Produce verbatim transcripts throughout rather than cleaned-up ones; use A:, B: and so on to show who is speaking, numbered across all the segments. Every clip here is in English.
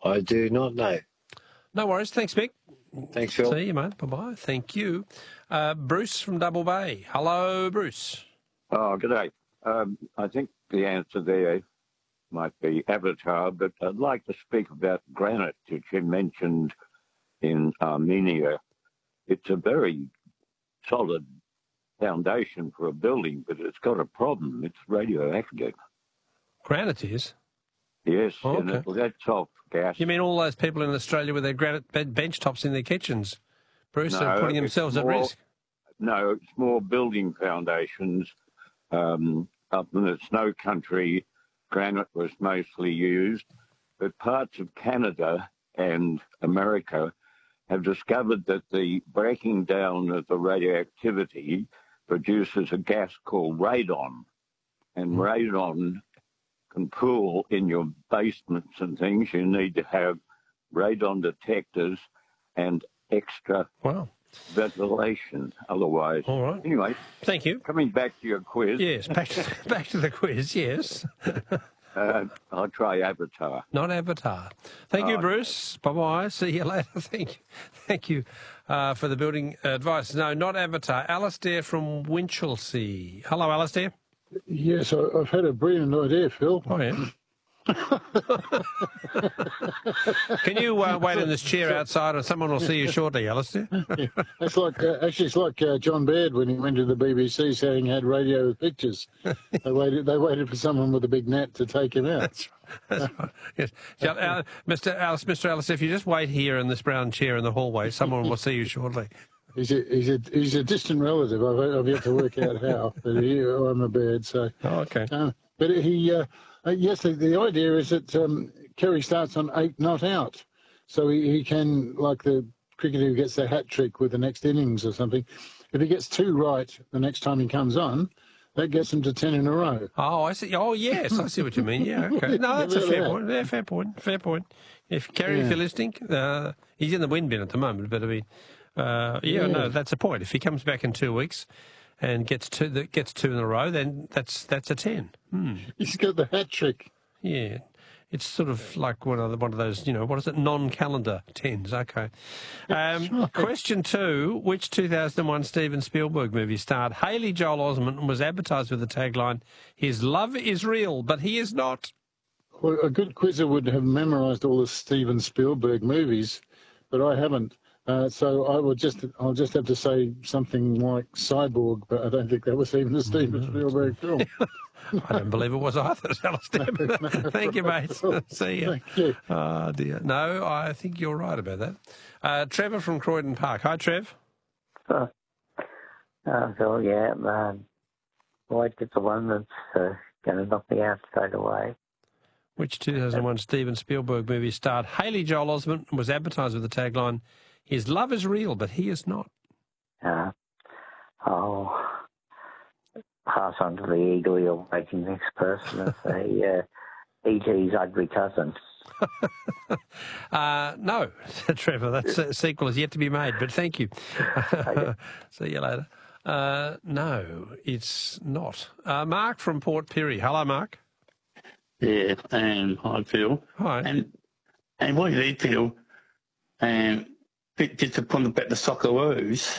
A: I do not know.
B: No worries. Thanks, Mick.
A: Thanks, Phil.
B: See you, mate. Bye-bye. Thank you. Uh, Bruce from Double Bay. Hello, Bruce.
C: Oh, good day. Um, I think the answer there might be Avatar, but I'd like to speak about granite, which you mentioned in Armenia. It's a very solid foundation for a building, but it's got a problem. It's radioactive.
B: Granite is?
C: Yes,
B: Oh,
C: and
B: okay.
C: it lets off gas.
B: You mean all those people in Australia with their granite bed bench tops in their kitchens? Bruce,
C: No,
B: are putting
C: it's
B: themselves at
C: more-
B: risk?
C: No, it's more building foundations. Um, up in the snow country, granite was mostly used, but parts of Canada and America have discovered that the breaking down of the radioactivity produces a gas called radon, and
B: Mm.
C: radon can pool in your basements and things. You need to have radon detectors and extra
B: Wow.
C: ventilation, otherwise.
B: All right.
C: Anyway,
B: Thank you.
C: coming back to your quiz,
B: Yes, back to, back to the quiz, yes.
C: uh, I'll try Avatar.
B: Not Avatar. Thank you,
C: Oh,
B: Bruce. Bye-bye. See you later. Thank you. Thank you uh, for the building advice. No, not Avatar. Alistair from Winchelsea. Hello, Alistair.
D: Yes, I- I've had a brilliant idea, Phil.
B: Oh, yeah. Can you uh, wait in this chair outside and someone will see you shortly, Alistair?
D: It's like uh, actually, it's like uh, John Baird when he went to the B B C saying he had radio with pictures. They waited. They waited for someone with a big net to take him out.
B: That's right. That's right. Yes. Yeah, uh, Mister Alice, Mister Alice, if you just wait here in this brown chair in the hallway, someone will see you shortly.
D: He's a he's a he's a distant relative. I've I've yet to work out how, but he, I'm a Baird. So,
B: Oh, okay.
D: um, but he uh, uh, yes, the, the idea is that um, Kerry starts on eight not out, so he, he can, like the cricketer who gets the hat trick with the next innings or something. If he gets two right the next time he comes on, that gets him to ten in a row.
B: Oh, I see. Oh, yes, I see what you mean. Yeah, okay. No, that's a fair point. Yeah, fair point. Fair point. If Kerry,
D: Yeah.
B: if you're listening, uh, he's in the wind bin at the moment, but I mean, uh, yeah,
D: Yeah.
B: no, that's a point. If he comes back in two weeks and gets two, that gets two in a row, then that's that's a ten. Hmm.
D: He's got the hat trick.
B: Yeah. It's sort of like one of the, one of those, you know, what is it, non-calendar tens. Okay. Um,
D: right.
B: Question two, which two thousand one Steven Spielberg movie starred Haley Joel Osment and was advertised with the tagline, "His love is real, but he is not"?
D: Well, a good quizzer would have memorised all the Steven Spielberg movies, but I haven't. Uh, so I would just, I'll just have to say something like Cyborg, but I don't think that was even a Steven Spielberg film.
B: I don't believe it was either, Alistair. Thank you, mate. See you.
D: Thank you.
B: Oh, dear. No, I think you're right about that. Uh, Trevor from Croydon Park. Hi, Trev.
E: Oh, uh, so yeah, um, White is the one that's uh, going to knock me out straight away.
B: Which two thousand one Steven Spielberg movie starred Haley Joel Osment and was advertised with the tagline, "His love is real, but he is not"?
E: Uh, I'll pass on to the eagerly awaiting next person and say uh, E T's ugly cousin.
B: uh, no, Trevor, that uh, sequel is yet to be made, but thank you. See you later. Uh, no, it's not. Uh, Mark from Port Pirie. Hello, Mark.
F: Yeah, and hi, Phil.
B: Hi.
F: And and what you need, Phil, and bit disappointed about the Socceroos,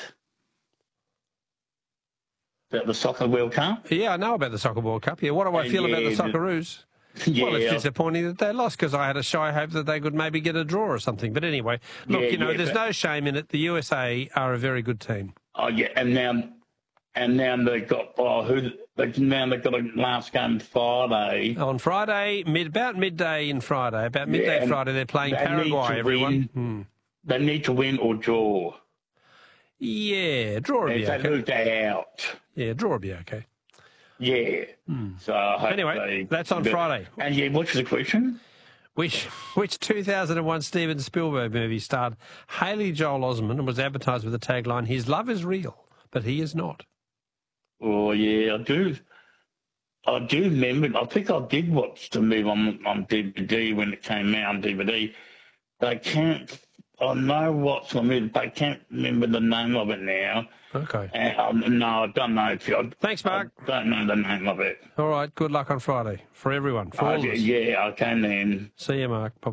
F: about the Soccer World Cup.
B: Yeah, I know about the Soccer World Cup. Yeah, what do I
F: And
B: feel about the
F: yeah, the-
B: Socceroos?
F: Yeah,
B: Well, it's disappointing that they lost because I had a shy hope that they could maybe get a draw or something. But anyway, look,
F: Yeah,
B: you know,
F: yeah,
B: there's
F: but-
B: no shame in it. The U S A are a very good team.
F: Oh yeah, and now and now they've got oh who they now they've got a last game Friday.
B: On Friday, mid about midday in Friday, about midday
F: and
B: Friday, they're playing
F: they need
B: Paraguay,
F: to
B: everyone.
F: win.
B: Hmm.
F: They need to win or draw.
B: Yeah, draw would
F: If
B: be
F: they
B: okay.
F: lose, they out.
B: Yeah, draw would be okay.
F: Yeah. So I hope
B: Anyway,
F: they-
B: that's on
F: but-
B: Friday.
F: And yeah, what's the question?
B: Which which two thousand one Steven Spielberg movie starred Haley Joel Osment and was advertised with the tagline, "His love is real, but he is not"?
F: Oh yeah, I do. I do remember. I think I did watch the movie on on D V D when it came out on D V D. But I can't. I know what's the movie, but I can't remember the name of it now.
B: Okay.
F: And, um, no, I don't know. If you,
B: Thanks, Mark.
F: I don't know the name of it.
B: All right, good luck on Friday for everyone, for
F: Oh,
B: all of
F: yeah,
B: us.
F: yeah, I can then.
B: See you, Mark. Bye.